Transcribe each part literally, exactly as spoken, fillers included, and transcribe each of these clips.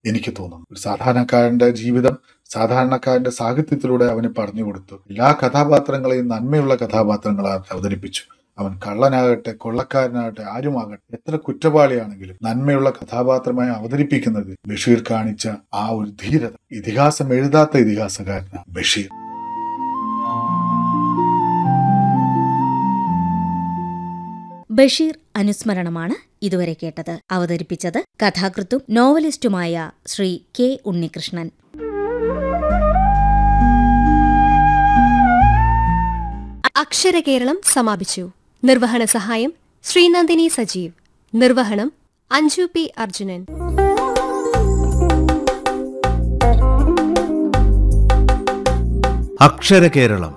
എനിക്ക് തോന്നുന്നു. ഒരു സാധാരണക്കാരന്റെ ജീവിതം സാധാരണക്കാരന്റെ സാഹിത്യത്തിലൂടെ അവന് പറഞ്ഞു കൊടുത്തു. എല്ലാ കഥാപാത്രങ്ങളെയും നന്മയുള്ള കഥാപാത്രങ്ങളായി അവതരിപ്പിച്ചു. അവൻ കള്ളനാകട്ടെ, കൊള്ളക്കാരനാകട്ടെ, ആരുമാകട്ടെ, എത്ര കുറ്റവാളിയാണെങ്കിലും നന്മയുള്ള കഥാപാത്രമായി അവതരിപ്പിക്കുന്നത് ബഷീർ കാണിച്ച ആ ഒരു ധീരത. ഇതിഹാസം എഴുതാത്ത ഇതിഹാസകാരനാണ് ബഷീർ. ബഷീർ അനുസ്മരണമാണ് ഇതുവരെ കേട്ടത്. അവതരിപ്പിച്ചത് കഥാകൃത്തും നോവലിസ്റ്റുമായ ശ്രീ കെ ഉണ്ണികൃഷ്ണൻ. അക്ഷരകേരളം സമാപിച്ചു. നിർവഹണ സഹായം ശ്രീനന്ദിനി സജീവ്. നിർവഹണം അഞ്ജു പി അർജുനൻ. അക്ഷരകേരളം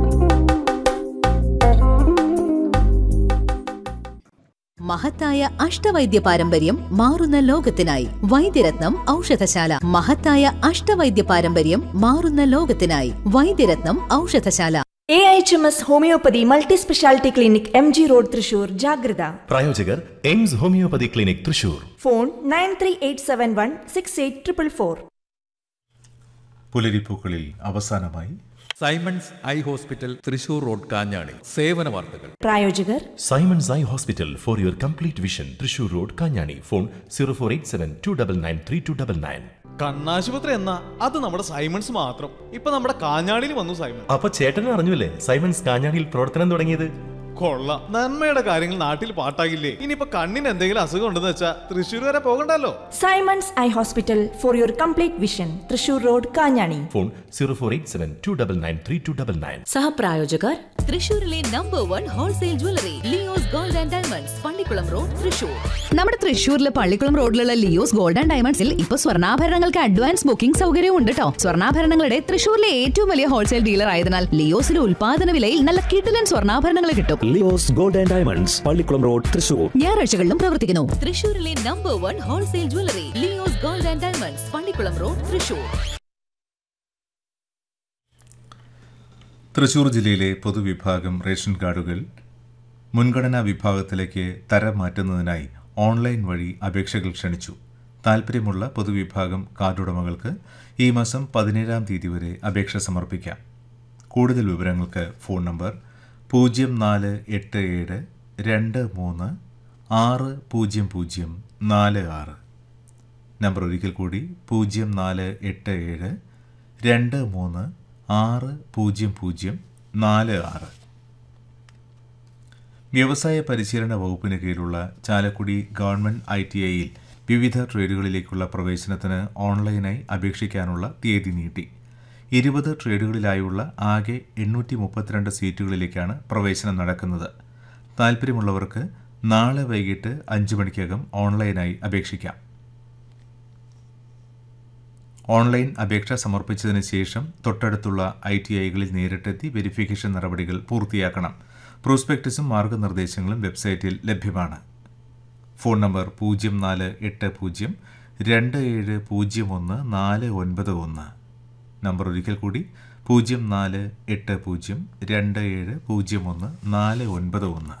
മഹത്തായ അഷ്ടവൈദ്യ പാരമ്പര്യം മാറുന്ന ലോകത്തിനായി വൈദ്യരത്നം ഔഷധശാല. മഹത്തായ അഷ്ടവൈദ്യ പാരമ്പര്യം മാറുന്ന ലോകത്തിനായി Vaidyaratnam ഔഷധശാല. A H M S homeopathy multi speciality clinic, M G road, Thrissur. ജാഗ്രത. പ്രായോജകർ AIIMS homeopathy clinic, Thrissur. Phone nine three eight seven one six eight triple four. പുലരിപ്പൂക്കളിൽ അവസാനമായി Symons eye hospital, Thrissur road, Kanjani. സേവന വാർത്തകൾ. പ്രായോജകർ Symons eye hospital for your complete vision, Thrissur road, Kanjani. Phone zero four eight seven to double nine three to double nine. കണ്ണാശുപത്രി എന്നാ അത് നമ്മുടെ Symons മാത്രം. ഇപ്പൊ നമ്മുടെ കാഞ്ഞാണിയിൽ വന്നു സൈമൺ. അപ്പൊ ചേട്ടൻ അറിഞ്ഞല്ലേ സൈമൺസ് കാഞ്ഞാണിയിൽ പ്രവർത്തനം തുടങ്ങിയത്? കൊള്ള, നന്മയുടെ കാര്യങ്ങൾ നാട്ടിൽ പാട്ടാകില്ലേ? ഇനിയിപ്പോ കണ്ണിന് എന്തെങ്കിലും അസുഖം ഉണ്ടെന്ന് വെച്ചാ തൃശ്ശൂർ വരെ പോകണ്ടല്ലോ. Symons eye hospital for your complete vision, Thrissur road, Kanjani. Phone zero four eight seven to double nine three to double nine. സഹപ്രായോജകർ തൃശൂരിലെ number one wholesale jewellery Leo's gold and diamonds, Pallikkulam road, Thrissur. നമ്മുടെ തൃശൂരിലെ പള്ളിക്കുളം റോഡിലുള്ള ലിയോസ് ഗോൾഡ് ആൻഡ് ഡയമണ്ട്സിൽ ഇപ്പൊ സ്വർണ്ണാഭരണങ്ങൾക്ക് അഡ്വാൻസ് ബുക്കിംഗ് സൗകര്യവും ഉണ്ട് കേട്ടോ. സ്വർണ്ണാഭരണങ്ങളുടെ തൃശൂരിലെ ഏറ്റവും വലിയ ഹോൾസെയിൽ ഡീലർ ആയതിനാൽ ലിയോസിലെ ഉൽപാദന വിലയിൽ നല്ല കിടിലൻ സ്വർണ്ണാഭരണങ്ങൾ കിട്ടും. Leo's gold and diamonds, Pallikkulam road, Thrissur. ഞായറാഴ്ചകളിലും പ്രവർത്തിക്കുന്നു. തൃശൂരിലെ number one wholesale jewellery Leo's gold and diamonds, Pallikkulam road, Thrissur. Thrissur ജില്ലയിലെ പൊതുവിഭാഗം റേഷൻ കാർഡുകൾ മുൻഗണനാ വിഭാഗത്തിലേക്ക് തരം മാറ്റുന്നതിനായി ഓൺലൈൻ വഴി അപേക്ഷകൾ ക്ഷണിച്ചു. താൽപ്പര്യമുള്ള പൊതുവിഭാഗം കാർഡുടമകൾക്ക് ഈ മാസം പതിനേഴാം തീയതി വരെ അപേക്ഷ സമർപ്പിക്കാം. കൂടുതൽ വിവരങ്ങൾക്ക് ഫോൺ നമ്പർ പൂജ്യം നാല് എട്ട് ഏഴ് രണ്ട് മൂന്ന് ആറ് പൂജ്യം പൂജ്യം നാല് ആറ്. നമ്പർ ഒരിക്കൽ കൂടി പൂജ്യം നാല് എട്ട് ഏഴ് രണ്ട് മൂന്ന് ആറ് പൂജ്യം പൂജ്യം നാല് ആറ്. വ്യവസായ പരിശീലന വകുപ്പിന് കീഴിലുള്ള ചാലക്കുടി ഗവൺമെൻറ് ഐ ടി ഐയിൽ വിവിധ ട്രേഡുകളിലേക്കുള്ള പ്രവേശനത്തിന് ഓൺലൈനായി അപേക്ഷിക്കാനുള്ള തീയതി നീട്ടി. ഇരുപത് ട്രേഡുകളിലായുള്ള ആകെ എണ്ണൂറ്റി മുപ്പത്തിരണ്ട് സീറ്റുകളിലേക്കാണ് പ്രവേശനം നടക്കുന്നത്. താൽപ്പര്യമുള്ളവർക്ക് നാളെ വൈകിട്ട് അഞ്ച് മണിക്കകം ഓൺലൈനായി അപേക്ഷിക്കാം. ഓൺലൈൻ അപേക്ഷ സമർപ്പിച്ചതിന് ശേഷം തൊട്ടടുത്തുള്ള ഐ ടി ഐകളിൽ നേരിട്ടെത്തി വെരിഫിക്കേഷൻ നടപടികൾ പൂർത്തിയാക്കണം. പ്രോസ്പെക്ടസും മാർഗനിർദ്ദേശങ്ങളും വെബ്സൈറ്റിൽ ലഭ്യമാണ്. ഫോൺ നമ്പർ പൂജ്യം നാല് എട്ട് പൂജ്യം രണ്ട് ഏഴ് പൂജ്യം ഒന്ന് നാല് ഒൻപത് ഒന്ന്. നമ്പർ ഒരിക്കൽ കൂടി പൂജ്യം നാല് എട്ട് പൂജ്യം രണ്ട് ഏഴ് പൂജ്യം ഒന്ന് നാല് ഒൻപത് ഒന്ന്.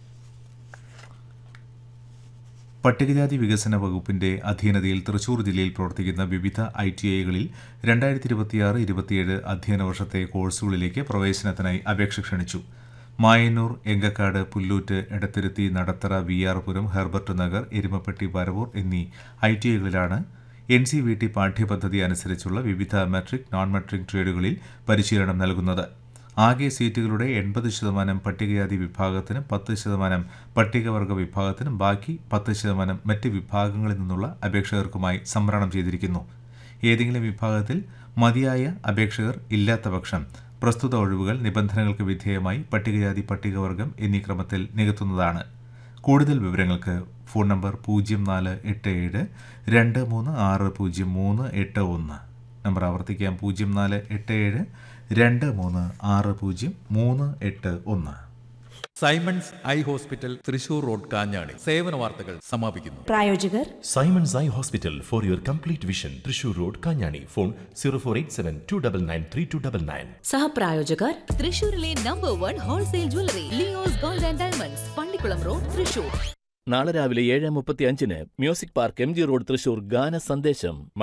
പട്ടികജാതി വികസന വകുപ്പിന്റെ അധീനതയിൽ തൃശൂർ ജില്ലയിൽ പ്രവർത്തിക്കുന്ന വിവിധ ഐ ടി ഐകളിൽ രണ്ടായിരത്തി ഇരുപത്തിയാറ് ഇരുപത്തിയേഴ് അധ്യയന വർഷത്തെ കോഴ്സുകളിലേക്ക് പ്രവേശനത്തിനായി അപേക്ഷ ക്ഷണിച്ചു. മായന്നൂർ, എങ്കക്കാട്, പുല്ലൂറ്റ്, എടത്തിരുത്തി, നടത്തറ, വി ആർ പുരം, ഹെർബർട്ട് നഗർ, എരുമപ്പെട്ടി, പരവൂർ എന്നീ I T ഐകളിലാണ് N C V T പാഠ്യപദ്ധതി അനുസരിച്ചുള്ള വിവിധ മെട്രിക്, നോൺ മെട്രിക് ട്രേഡുകളിൽ പരിശീലനം നൽകുന്നത്. ആകെ സീറ്റുകളുടെ എൺപത് ശതമാനം പട്ടികജാതി വിഭാഗത്തിനും പത്ത് ശതമാനം പട്ടികവർഗ വിഭാഗത്തിനും ബാക്കി പത്ത് ശതമാനം മറ്റ് വിഭാഗങ്ങളിൽ നിന്നുള്ള അപേക്ഷകർക്കുമായി സംവരണം ചെയ്തിരിക്കുന്നു. ഏതെങ്കിലും വിഭാഗത്തിൽ മതിയായ അപേക്ഷകർ ഇല്ലാത്ത പക്ഷം പ്രസ്തുത ഒഴിവുകൾ നിബന്ധനകൾക്ക് വിധേയമായി പട്ടികജാതി, പട്ടികവർഗം എന്നീ ക്രമത്തിൽ നികത്തുന്നതാണ്. കൂടുതൽ വിവരങ്ങൾക്ക് ഫോൺ നമ്പർ പൂജ്യം നാല് എട്ട് ഏഴ് രണ്ട് മൂന്ന് ആറ് പൂജ്യം മൂന്ന് എട്ട് ഒന്ന്. നമ്പർ ആവർത്തിക്കാം, പൂജ്യം നാല് എട്ട് ഏഴ് രണ്ട് മൂന്ന് ആറ് പൂജ്യം മൂന്ന് എട്ട് ഒന്ന്. Symons eye hospital, Thrissur road, Kanjani. സേവന വാർത്തകൾ സമാപിക്കുന്നു. പ്രായോജകർ Symons eye hospital for your complete vision, Thrissur road, Kanjani. Phone zero four eight seven to double nine three to double nine. സഹപ്രായോജകർ തൃശൂരിലെ number one wholesale jewellery Leo's gold and diamonds, Pallikkulam road, Thrissur. നാളെ രാവിലെ ഏഴ് മുപ്പത്തി അഞ്ചിന് music park M G road Thrissur ഗാന സന്ദേശം.